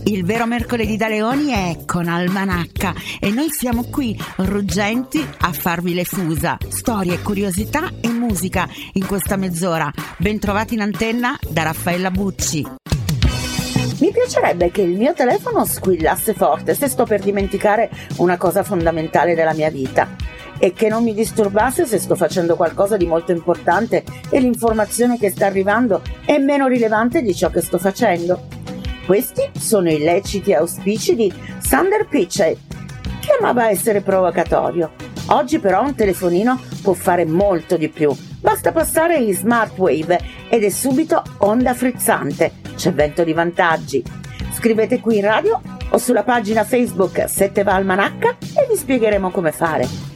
Il vero mercoledì da leoni è con Almanacca e noi siamo qui ruggenti a farvi le fusa, storie, curiosità e musica in questa mezz'ora. Bentrovati in antenna da Raffaella Bucci. Mi piacerebbe che il mio telefono squillasse forte se sto per dimenticare una cosa fondamentale della mia vita e che non mi disturbasse se sto facendo qualcosa di molto importante e l'informazione che sta arrivando è meno rilevante di ciò che sto facendo. Questi sono i leciti auspici di Sander Pichey, che amava essere provocatorio. Oggi però un telefonino può fare molto di più. Basta passare in Smart Wave ed è subito onda frizzante. C'è vento di vantaggi. Scrivete qui in radio o sulla pagina Facebook 7 va Almanacca e vi spiegheremo come fare.